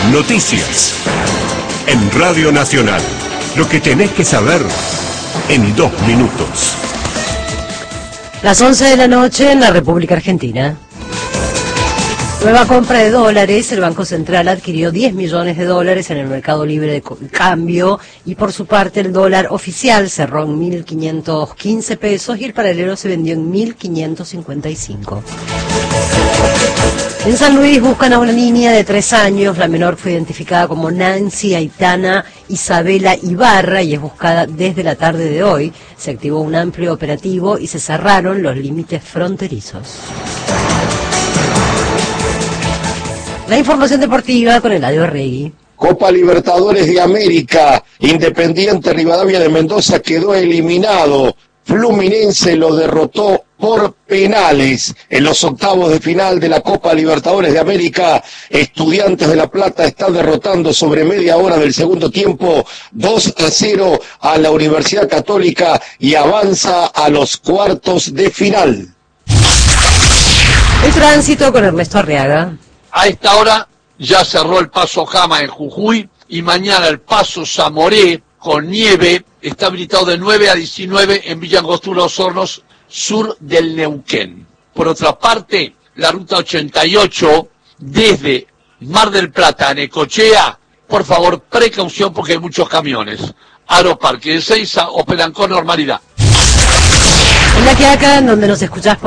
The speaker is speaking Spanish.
Noticias. En Radio Nacional. Lo que tenés que saber en 2 minutos. Las 11 de la noche en la República Argentina. Nueva compra de dólares. El Banco Central adquirió 10 millones de dólares en el mercado libre de cambio y por su parte el dólar oficial cerró en 1.515 pesos y el paralelo se vendió en 1.555. En San Luis buscan a una niña de 3 años. La menor fue identificada como Nancy Aitana Isabela Ibarra y es buscada desde la tarde de hoy. Se activó un amplio operativo y se cerraron los límites fronterizos. La información deportiva con Eladio Regui. Copa Libertadores de América, Independiente Rivadavia de Mendoza quedó eliminado. Fluminense lo derrotó por penales en los octavos de final de la Copa Libertadores de América. Estudiantes de La Plata está derrotando sobre media hora del segundo tiempo 2-0 a la Universidad Católica y avanza a los cuartos de final. El tránsito con Ernesto Arriaga. A esta hora ya cerró el paso Jama en Jujuy y mañana el paso Zamoré con nieve está habilitado de 9 a 19 en Villa Angostura Los Hornos, sur del Neuquén. Por otra parte, la ruta 88 desde Mar del Plata a Necochea, por favor, precaución porque hay muchos camiones. Aeroparque de Ezeiza operan con normalidad. En La Quiaca, donde nos escuchás por